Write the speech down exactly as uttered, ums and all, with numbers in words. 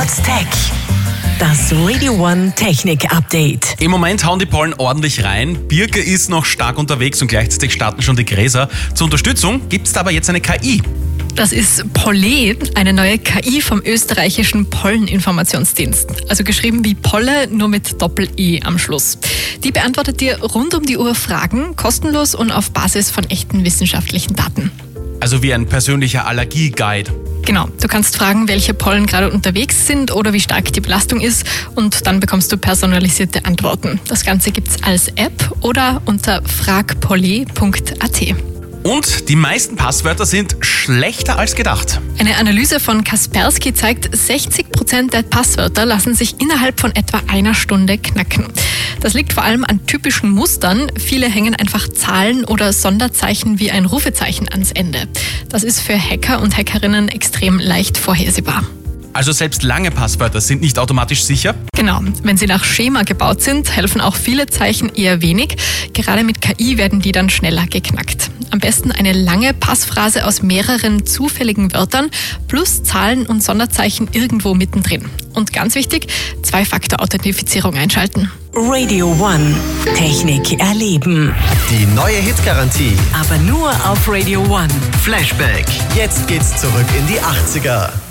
What's Tech? Das Radio One Technik Update. Im Moment hauen die Pollen ordentlich rein. Birke ist noch stark unterwegs und gleichzeitig starten schon die Gräser. Zur Unterstützung gibt es da aber jetzt eine K I. Das ist Pollet, eine neue K I vom österreichischen Polleninformationsdienst. Also geschrieben wie Polle, nur mit Doppel-E am Schluss. Die beantwortet dir rund um die Uhr Fragen, kostenlos und auf Basis von echten wissenschaftlichen Daten. Also wie ein persönlicher Allergie-Guide. Genau, du kannst fragen, welche Pollen gerade unterwegs sind oder wie stark die Belastung ist und dann bekommst du personalisierte Antworten. Das Ganze gibt's als App oder unter frag pollet punkt a t. Und die meisten Passwörter sind schlechter als gedacht. Eine Analyse von Kaspersky zeigt, sechzig Prozent der Passwörter lassen sich innerhalb von etwa einer Stunde knacken. Das liegt vor allem an typischen Mustern. Viele hängen einfach Zahlen oder Sonderzeichen wie ein Rufezeichen ans Ende. Das ist für Hacker und Hackerinnen extrem leicht vorhersehbar. Also selbst lange Passwörter sind nicht automatisch sicher? Genau, wenn sie nach Schema gebaut sind, helfen auch viele Zeichen eher wenig. Gerade mit K I werden die dann schneller geknackt. Am besten eine lange Passphrase aus mehreren zufälligen Wörtern plus Zahlen und Sonderzeichen irgendwo mittendrin. Und ganz wichtig, Zwei-Faktor-Authentifizierung einschalten. Radio One Technik erleben. Die neue Hitgarantie. Aber nur auf Radio One. Flashback. Jetzt geht's zurück in die achtziger.